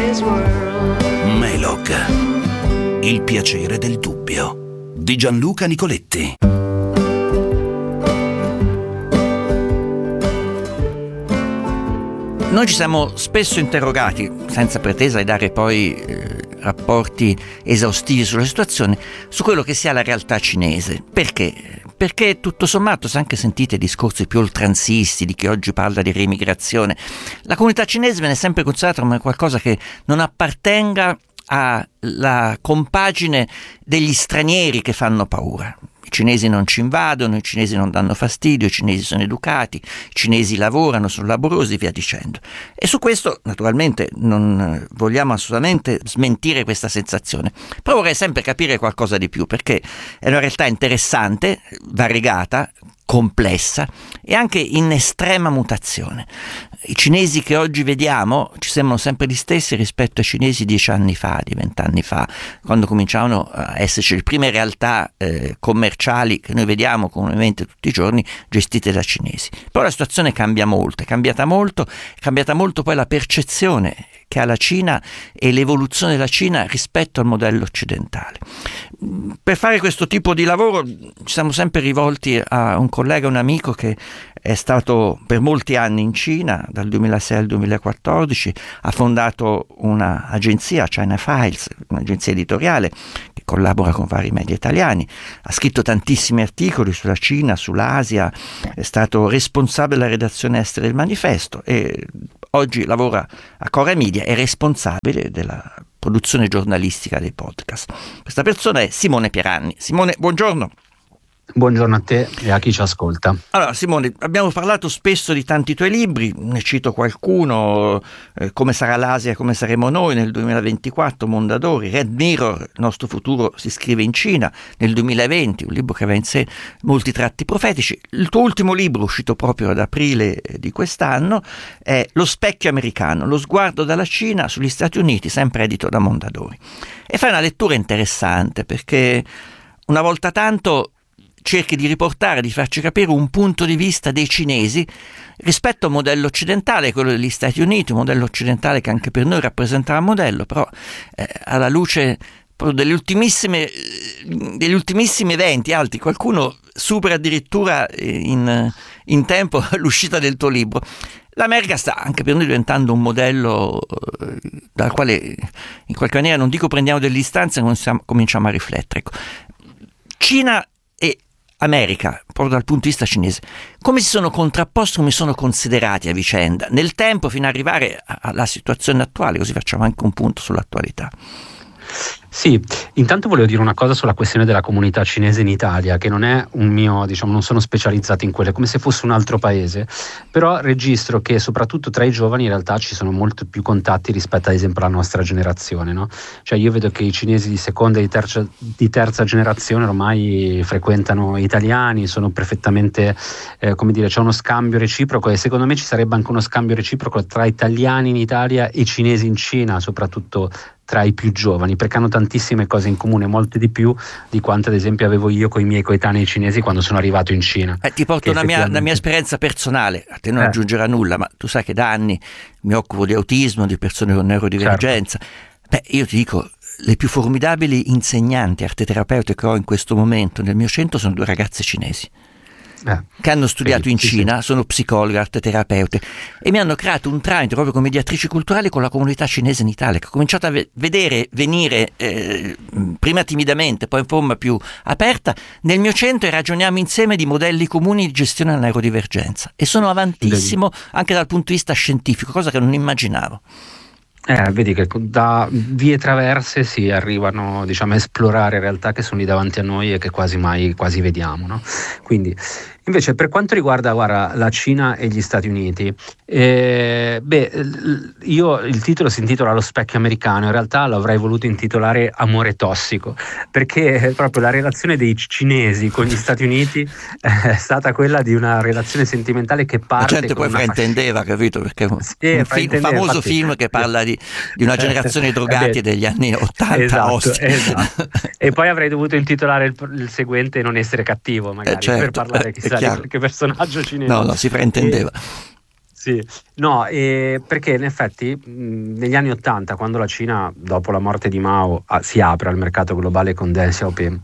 his world. Melog, il piacere del dubbio, di Gianluca Nicoletti. Noi ci siamo spesso interrogati, senza pretesa di dare poi rapporti esaustivi sulla situazione, su quello che sia la realtà cinese. Perché? Perché tutto sommato, se anche sentite discorsi più oltranzisti di chi oggi parla di reimigrazione, la comunità cinese viene sempre considerata come qualcosa che non appartenga alla compagine degli stranieri che fanno paura. I cinesi non ci invadono, i cinesi non danno fastidio, i cinesi sono educati, i cinesi lavorano, sono laborosi, via dicendo. E su questo, naturalmente, non vogliamo assolutamente smentire questa sensazione. Però vorrei sempre capire qualcosa di più, perché è una realtà interessante, variegata, complessa e anche in estrema mutazione. I cinesi che oggi vediamo ci sembrano sempre gli stessi rispetto ai cinesi 10 anni fa, di 20 anni fa, quando cominciavano a esserci le prime realtà commerciali che noi vediamo comunemente tutti i giorni gestite da cinesi. Però la situazione cambia molto, è cambiata molto poi la percezione che ha la Cina e l'evoluzione della Cina rispetto al modello occidentale. Per fare questo tipo di lavoro ci siamo sempre rivolti a un collega, un amico che è stato per molti anni in Cina, dal 2006 al 2014, ha fondato un'agenzia, China Files, un'agenzia editoriale che collabora con vari media italiani, ha scritto tantissimi articoli sulla Cina, sull'Asia, è stato responsabile della redazione estera del Manifesto e oggi lavora a Cora Media, è responsabile della produzione giornalistica dei podcast. Questa persona è Simone Pieranni. Simone, buongiorno. Buongiorno a te e a chi ci ascolta. Allora Simone, abbiamo parlato spesso di tanti tuoi libri, ne cito qualcuno, Come sarà l'Asia, come saremo noi nel 2024, Mondadori, Red Mirror, il nostro futuro si scrive in Cina, nel 2020, un libro che aveva in sé molti tratti profetici. Il tuo ultimo libro, uscito proprio ad aprile di quest'anno, è Lo specchio americano, lo sguardo dalla Cina sugli Stati Uniti, sempre edito da Mondadori. E fai una lettura interessante perché una volta tanto cerchi di riportare, di farci capire un punto di vista dei cinesi rispetto al modello occidentale, quello degli Stati Uniti, un modello occidentale che anche per noi rappresenta un modello, però alla luce proprio degli ultimissimi eventi alti, qualcuno supera addirittura in tempo l'uscita del tuo libro. L'America sta anche per noi diventando un modello dal quale in qualche maniera, non dico prendiamo delle distanze, cominciamo a riflettere. Ecco. Cina e America, proprio dal punto di vista cinese, come si sono contrapposti, come sono considerati a vicenda nel tempo fino ad arrivare alla situazione attuale, così facciamo anche un punto sull'attualità. Sì, intanto volevo dire una cosa sulla questione della comunità cinese in Italia, che non è un mio, non sono specializzato in quelle, come se fosse un altro paese, però registro che soprattutto tra i giovani in realtà ci sono molto più contatti rispetto ad esempio alla nostra generazione, no? Cioè io vedo che i cinesi di seconda e di terza generazione ormai frequentano italiani, sono perfettamente, c'è uno scambio reciproco e secondo me ci sarebbe anche uno scambio reciproco tra italiani in Italia e cinesi in Cina, soprattutto tra i più giovani, perché hanno tantissime cose in comune, molte di più di quanto ad esempio avevo io con i miei coetanei cinesi quando sono arrivato in Cina. Ti porto la mia esperienza personale, a te non aggiungerà nulla, ma tu sai che da anni mi occupo di autismo, di persone con neurodivergenza. Certo. Io ti dico, le più formidabili insegnanti arteterapeute che ho in questo momento nel mio centro sono 2 ragazze cinesi. Che hanno studiato in Cina, sono psicologi, arteterapeute e mi hanno creato un tramite proprio come mediatrici culturali con la comunità cinese in Italia, che ho cominciato a venire prima timidamente, poi in forma più aperta nel mio centro e ragioniamo insieme di modelli comuni di gestione della neurodivergenza e sono avantissimo anche dal punto di vista scientifico, cosa che non immaginavo. Vedi che da vie traverse si arrivano a esplorare realtà che sono lì davanti a noi e che quasi mai vediamo, no? Quindi invece per quanto riguarda la Cina e gli Stati Uniti, io il titolo si intitola Lo specchio americano, in realtà l'avrei voluto intitolare Amore tossico, perché proprio la relazione dei cinesi con gli Stati Uniti è stata quella di una relazione sentimentale che parte. La gente poi fraintendeva, capito? Perché un famoso film che parla di una generazione di drogati degli anni 80. Esatto. E poi avrei dovuto intitolare il seguente Non essere cattivo, magari, per parlare chissà di qualche personaggio cinese. No, si fraintendeva. Sì, no, perché in effetti negli anni '80, quando la Cina, dopo la morte di Mao, si apre al mercato globale con Deng Xiaoping,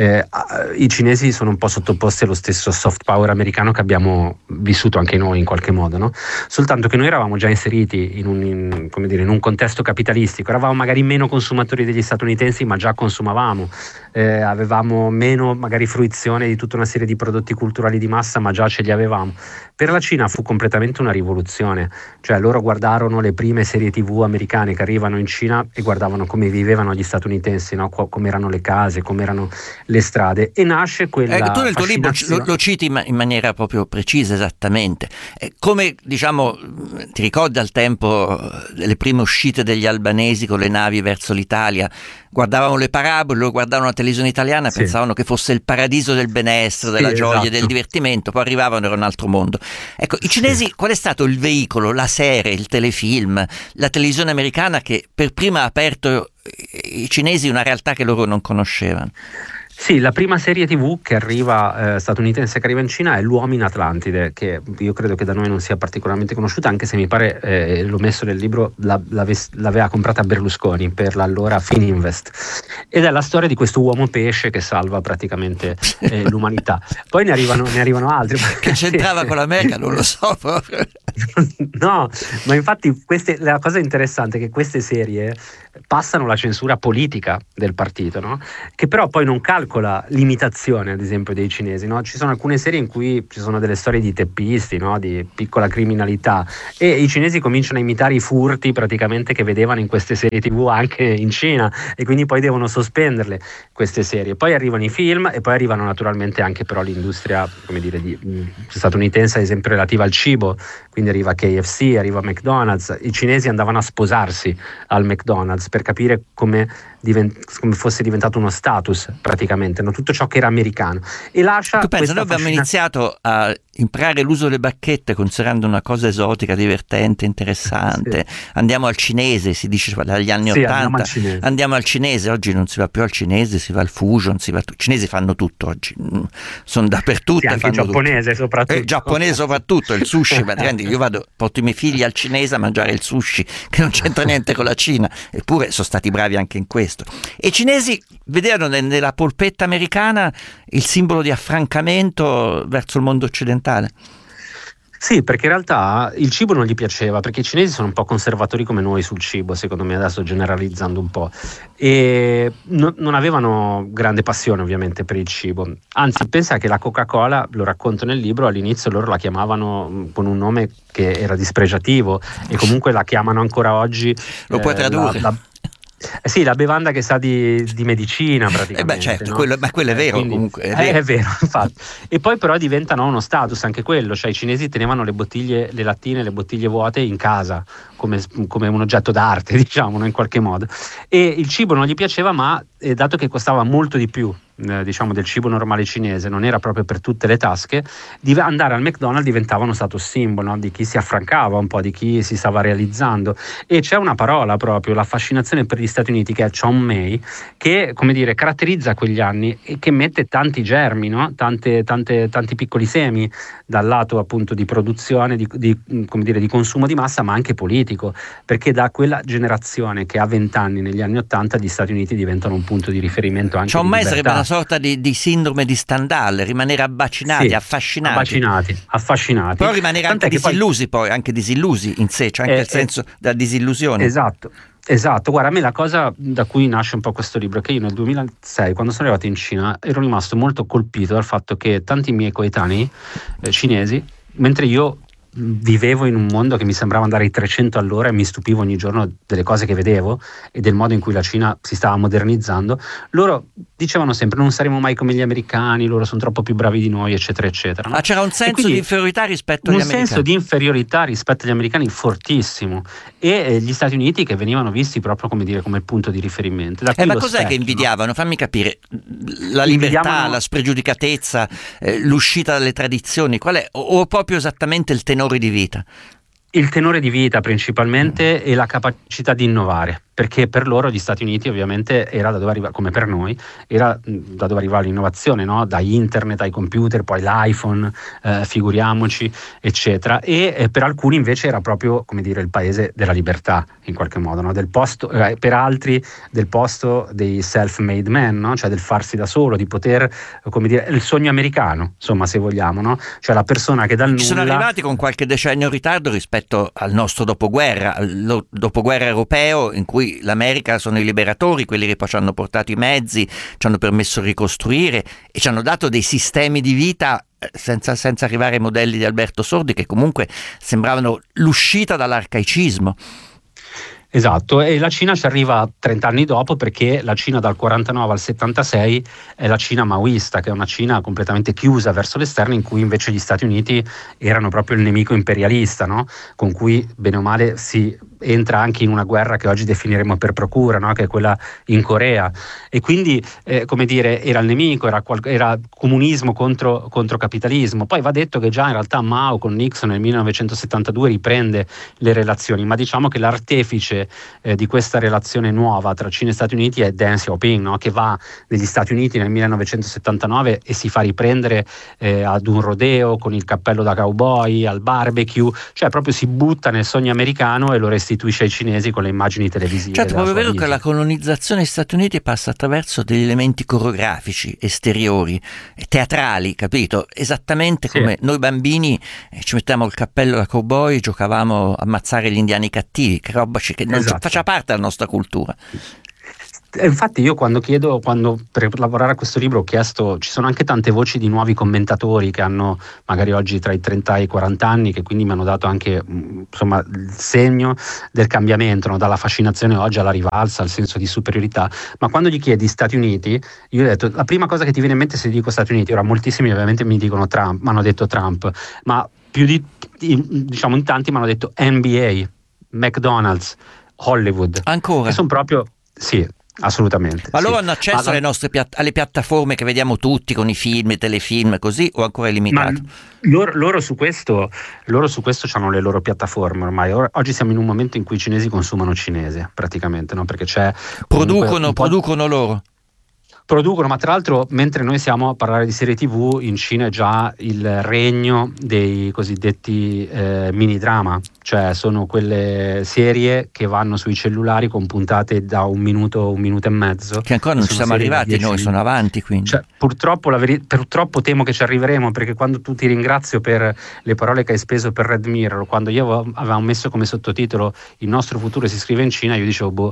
i cinesi sono un po' sottoposti allo stesso soft power americano che abbiamo vissuto anche noi in qualche modo, no? Soltanto che noi eravamo già inseriti come dire, in un contesto capitalistico, eravamo magari meno consumatori degli statunitensi, ma già consumavamo, avevamo meno magari fruizione di tutta una serie di prodotti culturali di massa, ma già ce li avevamo. Per la Cina fu completamente una rivoluzione, cioè loro guardarono le prime serie TV americane che arrivano in Cina e guardavano come vivevano gli statunitensi, no? Come erano le case, come erano le strade, e nasce quella tu nel tuo libro lo citi in maniera proprio precisa, esattamente. Come, diciamo, ti ricordi al tempo delle prime uscite degli albanesi con le navi verso l'Italia? Guardavano le parabole, loro guardavano la televisione italiana, sì, pensavano che fosse il paradiso del benessere, della gioia, esatto, del divertimento, poi arrivavano, era un altro mondo. Ecco, i cinesi, sì, qual è stato il veicolo, la serie, il telefilm, la televisione americana che per prima ha aperto i cinesi una realtà che loro non conoscevano? Sì, la prima serie TV che arriva statunitense che arriva in Cina è L'Uomo in Atlantide, che io credo che da noi non sia particolarmente conosciuta, anche se mi pare, l'ho messo nel libro, l'aveva comprata Berlusconi per l'allora Fininvest, ed è la storia di questo uomo pesce che salva praticamente l'umanità. Poi ne arrivano altri. Che c'entrava con l'America, non lo so proprio. No, ma infatti la cosa interessante è che queste serie passano la censura politica del partito, no? Che però poi non calcola l'imitazione, ad esempio, dei cinesi, no? Ci sono alcune serie in cui ci sono delle storie di teppisti, no? Di piccola criminalità, e i cinesi cominciano a imitare i furti praticamente che vedevano in queste serie TV anche in Cina, e quindi poi devono sospenderle queste serie. Poi arrivano i film e poi arrivano naturalmente anche però l'industria, come dire, statunitense, ad esempio relativa al cibo, quindi arriva KFC, arriva McDonald's. I cinesi andavano a sposarsi al McDonald's per capire come fosse diventato uno status praticamente, no? Tutto ciò che era americano, e lascia. Tu pensa, noi abbiamo iniziato a imparare l'uso delle bacchette considerando una cosa esotica, divertente, interessante. Sì. Andiamo al cinese, si dice dagli anni '80, andiamo al cinese. Oggi non si va più al cinese, si va al fusion, i cinesi fanno tutto oggi, sono dappertutto, sì, anche il giapponese tutto. Soprattutto. Giapponese soprattutto, il sushi, io porto i miei figli al cinese a mangiare il sushi, che non c'entra niente con la Cina, eppure sono stati bravi anche in questo. E i cinesi vedevano nella polpetta americana il simbolo di affrancamento verso il mondo occidentale. Sì, perché in realtà il cibo non gli piaceva, perché i cinesi sono un po' conservatori come noi sul cibo, secondo me, adesso generalizzando un po', e non avevano grande passione ovviamente per il cibo. Anzi, pensa che la Coca-Cola, lo racconto nel libro, all'inizio loro la chiamavano con un nome che era dispregiativo, e comunque la chiamano ancora oggi. Lo puoi tradurre? Sì, la bevanda che sa di medicina praticamente. Certo, no? quello è vero, quindi, comunque. È vero, infatti. E poi però diventano uno status anche quello, cioè i cinesi tenevano le bottiglie, le lattine, le bottiglie vuote in casa come un oggetto d'arte, diciamo, in qualche modo. E il cibo non gli piaceva, ma dato che costava molto di più, diciamo, del cibo normale cinese, non era proprio per tutte le tasche, andare al McDonald's diventava uno status simbolo, no? Di chi si affrancava un po', di chi si stava realizzando. E c'è una parola proprio, la fascinazione per gli Stati Uniti, che è Chong Mei, che, come dire, caratterizza quegli anni e che mette tanti germi, no? Tanti piccoli semi dal lato appunto di produzione, come dire, di consumo di massa, ma anche politico, perché da quella generazione che ha 20 anni negli anni '80 gli Stati Uniti diventano un punto di riferimento anche Chong di Mei libertà. Sarebbe una sorta di sindrome di Stendhal, rimanere abbacinati, sì, affascinati. Però rimanere anche disillusi, poi anche disillusi in sé, c'è anche il senso della disillusione. Esatto, guarda, a me la cosa da cui nasce un po' questo libro è che io nel 2006, quando sono arrivato in Cina, ero rimasto molto colpito dal fatto che tanti miei coetanei cinesi, mentre io vivevo in un mondo che mi sembrava andare ai 300 all'ora e mi stupivo ogni giorno delle cose che vedevo e del modo in cui la Cina si stava modernizzando, loro dicevano sempre: non saremo mai come gli americani, loro sono troppo più bravi di noi, eccetera eccetera, no? C'era un senso di inferiorità rispetto agli americani. Un senso di inferiorità rispetto agli americani fortissimo, e gli Stati Uniti che venivano visti proprio, come dire, come il punto di riferimento. Ma cos'è che invidiavano? Fammi capire. La libertà, la spregiudicatezza, l'uscita dalle tradizioni, qual è? O proprio esattamente il tenore di vita? Il tenore di vita principalmente, e la capacità di innovare, perché per loro gli Stati Uniti ovviamente era da dove arriva, come per noi, era da dove arrivava l'innovazione, no? Da internet ai computer, poi l'iPhone, figuriamoci, eccetera, e per alcuni invece era proprio, come dire, il paese della libertà in qualche modo, no? Del posto, per altri del posto dei self-made men, no? Cioè del farsi da solo, di poter, come dire, il sogno americano, insomma, se vogliamo, no? Cioè la persona che dal nulla... Ci sono arrivati con qualche decennio in ritardo rispetto al nostro dopoguerra, al dopoguerra europeo, in cui l'America sono i liberatori, quelli che poi ci hanno portato i mezzi, ci hanno permesso di ricostruire e ci hanno dato dei sistemi di vita senza arrivare ai modelli di Alberto Sordi, che comunque sembravano l'uscita dall'arcaicismo. Esatto, e la Cina ci arriva 30 anni dopo, perché la Cina dal 49 al 76 è la Cina maoista, che è una Cina completamente chiusa verso l'esterno, in cui invece gli Stati Uniti erano proprio il nemico imperialista, no? Con cui bene o male si entra anche in una guerra che oggi definiremo per procura, no? Che è quella in Corea, e quindi come dire, era il nemico, era comunismo contro capitalismo. Poi va detto che già in realtà Mao con Nixon nel 1972 riprende le relazioni, ma diciamo che l'artefice di questa relazione nuova tra Cina e Stati Uniti è Deng Xiaoping, no? Che va negli Stati Uniti nel 1979 e si fa riprendere ad un rodeo con il cappello da cowboy, al barbecue, cioè proprio si butta nel sogno americano e lo restituisce ai cinesi con le immagini televisive. Certo, proprio vero che la colonizzazione degli Stati Uniti passa attraverso degli elementi coreografici, esteriori, teatrali, capito? Esattamente come noi bambini ci mettiamo il cappello da cowboy e giocavamo a ammazzare gli indiani cattivi, che roba che non faccia parte della nostra cultura. Infatti io quando per lavorare a questo libro ho chiesto, ci sono anche tante voci di nuovi commentatori che hanno magari oggi tra i 30 e i 40 anni, che quindi mi hanno dato anche insomma il segno del cambiamento, no? Dalla fascinazione oggi alla rivalsa, al senso di superiorità. Ma quando gli chiedi Stati Uniti, io ho detto, la prima cosa che ti viene in mente se dico Stati Uniti, ora moltissimi ovviamente mi dicono Trump, mi hanno detto Trump, ma più diciamo in tanti mi hanno detto NBA, McDonald's, Hollywood. Ancora? Che sono proprio, sì, assolutamente. Ma loro hanno accesso alle nostre alle piattaforme che vediamo tutti, con i film, i telefilm, così, o ancora è limitato? Loro su questo hanno le loro piattaforme ormai. Oggi siamo in un momento in cui i cinesi consumano cinese, praticamente, no? Perché c'è producono loro. Producono, ma tra l'altro mentre noi siamo a parlare di serie TV, in Cina è già il regno dei cosiddetti mini drama, cioè sono quelle serie che vanno sui cellulari con puntate da un minuto e mezzo. Che ancora non ci siamo arrivati, noi sono avanti, quindi. Cioè, purtroppo temo che ci arriveremo, perché quando tu ti ringrazio per le parole che hai speso per Red Mirror, quando io avevo messo come sottotitolo "Il nostro futuro si scrive in Cina", io dicevo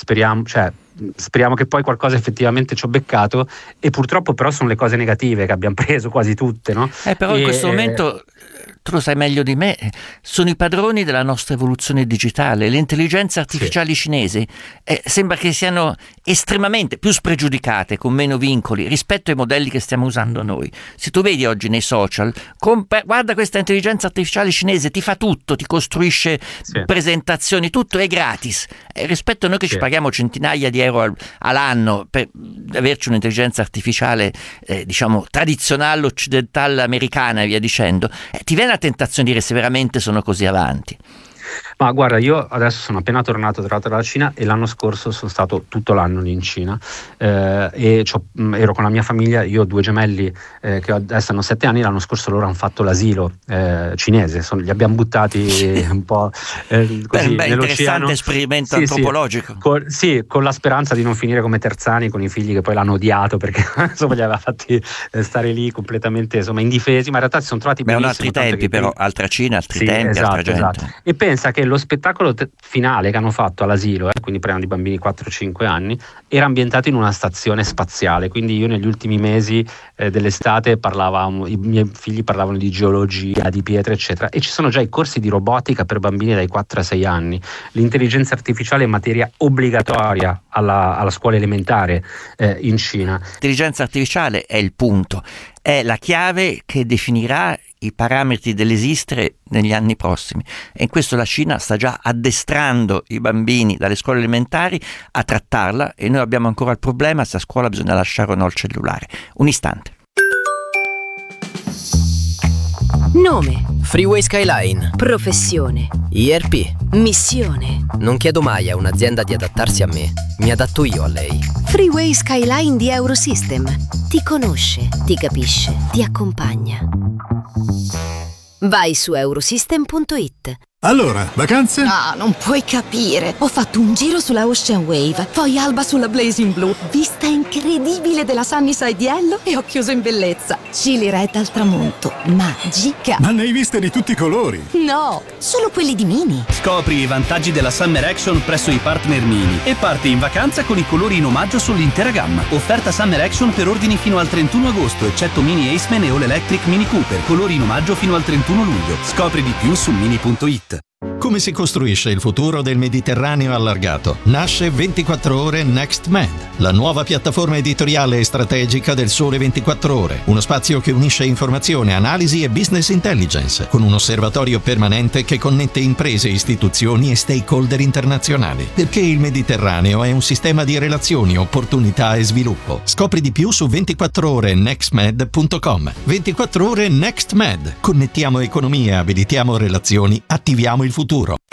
speriamo che poi qualcosa effettivamente ci ho beccato, e purtroppo però sono le cose negative che abbiamo preso quasi tutte, no? Però in questo momento, tu lo sai meglio di me, sono i padroni della nostra evoluzione digitale. Le intelligenze artificiali cinesi sembra che siano estremamente più spregiudicate, con meno vincoli rispetto ai modelli che stiamo usando noi. Se tu vedi oggi nei social, guarda questa intelligenza artificiale cinese, ti fa tutto, ti costruisce presentazioni, tutto è gratis, rispetto a noi che ci paghiamo centinaia di euro all'anno per averci un'intelligenza artificiale diciamo tradizionale, occidentale, americana e via dicendo. Ti viene la tentazione di dire se veramente sono così avanti. Ma guarda, io adesso sono appena tornato dalla Cina, e l'anno scorso sono stato tutto l'anno lì in Cina, e ero con la mia famiglia. Io ho due gemelli che adesso hanno 7 anni, l'anno scorso loro hanno fatto l'asilo cinese, li abbiamo buttati un po' così nell'oceano. Interessante esperimento antropologico. Con la speranza di non finire come Terzani con i figli che poi l'hanno odiato, perché insomma li aveva fatti stare lì completamente indifesi, ma in realtà si sono trovati benissimo. Ma erano altri tempi, però altra Cina, altri tempi, altra gente. Esatto. E pensa che lo spettacolo finale che hanno fatto all'asilo, quindi parliamo di bambini 4-5 anni, era ambientato in una stazione spaziale. Quindi io negli ultimi mesi dell'estate i miei figli parlavano di geologia, di pietre eccetera, e ci sono già i corsi di robotica per bambini dai 4 ai 6 anni. L'intelligenza artificiale è materia obbligatoria alla scuola elementare in Cina. L'intelligenza artificiale è il punto, è la chiave che definirà i parametri dell'esistere negli anni prossimi, e in questo la Cina sta già addestrando i bambini dalle scuole elementari a trattarla, e noi abbiamo ancora il problema se a scuola bisogna lasciare o no il cellulare. Un istante. Nome. Freeway Skyline. Professione. IRP. Missione. Non chiedo mai a un'azienda di adattarsi a me, mi adatto io a lei. Freeway Skyline di Eurosystem. Ti conosce, ti capisce, ti accompagna. Vai su eurosystem.it. Allora, vacanze? Ah, non puoi capire. Ho fatto un giro sulla Ocean Wave, poi alba sulla Blazing Blue, vista incredibile della Sunnyside Yellow e ho chiuso in bellezza. Chili Red al tramonto, magica. Ma ne hai viste di tutti i colori? No, solo quelli di Mini. Scopri i vantaggi della Summer Action presso i partner Mini e parti in vacanza con i colori in omaggio sull'intera gamma. Offerta Summer Action per ordini fino al 31 agosto, eccetto Mini Aceman e All Electric Mini Cooper. Colori in omaggio fino al 31 luglio. Scopri di più su mini.it. Come si costruisce il futuro del Mediterraneo allargato? Nasce 24 Ore Next Med, la nuova piattaforma editoriale e strategica del Sole 24 Ore. Uno spazio che unisce informazione, analisi e business intelligence, con un osservatorio permanente che connette imprese, istituzioni e stakeholder internazionali. Perché il Mediterraneo è un sistema di relazioni, opportunità e sviluppo. Scopri di più su 24orenextmed.com. 24 Ore Next Med. Connettiamo economie, abilitiamo relazioni, attiviamo il futuro.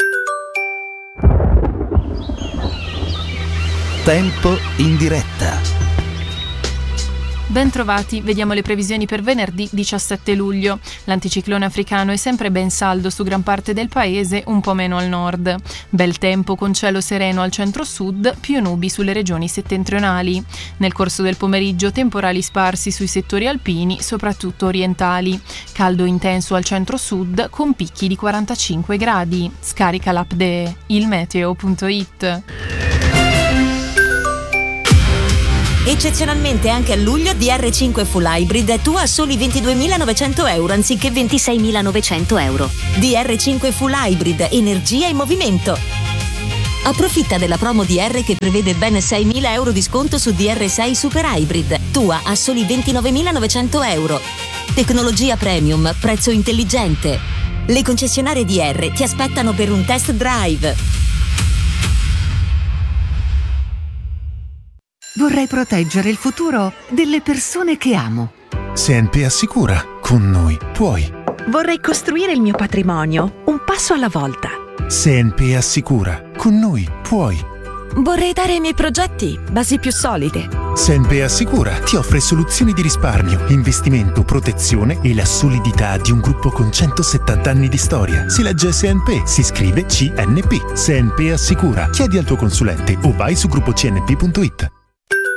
Tempo in diretta. Bentrovati, vediamo le previsioni per venerdì 17 luglio. L'anticiclone africano è sempre ben saldo su gran parte del paese, un po' meno al nord. Bel tempo con cielo sereno al centro-sud, più nubi sulle regioni settentrionali. Nel corso del pomeriggio temporali sparsi sui settori alpini, soprattutto orientali. Caldo intenso al centro-sud con picchi di 45 gradi. Scarica l'app de ilmeteo.it. Eccezionalmente anche a luglio DR5 Full Hybrid è tua a soli 22.900 euro anziché 26.900 euro. DR5 Full Hybrid, energia in movimento. Approfitta della promo DR che prevede ben 6.000 euro di sconto su DR6 Super Hybrid, tua a soli 29.900 euro. Tecnologia premium, prezzo intelligente. Le concessionarie DR ti aspettano per un test drive. Vorrei proteggere il futuro delle persone che amo. CNP Assicura. Con noi puoi. Vorrei costruire il mio patrimonio, un passo alla volta. CNP Assicura. Con noi puoi. Vorrei dare ai miei progetti basi più solide. CNP Assicura ti offre soluzioni di risparmio, investimento, protezione e la solidità di un gruppo con 170 anni di storia. Si legge CNP, si scrive CNP. CNP Assicura. Chiedi al tuo consulente o vai su gruppocnp.it.